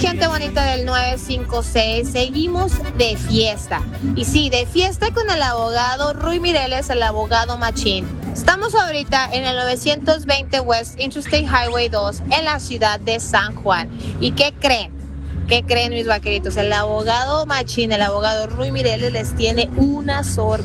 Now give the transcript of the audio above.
gente bonita del 956, seguimos de fiesta. Y sí, de fiesta con el abogado Ruy Mireles, el abogado machín. Estamos ahorita en el 920 West Interstate Highway 2 en la ciudad de San Juan. ¿Y qué creen? ¿Qué creen mis vaqueritos? El abogado machín, el abogado Ruy Mireles les tiene una sorpresa.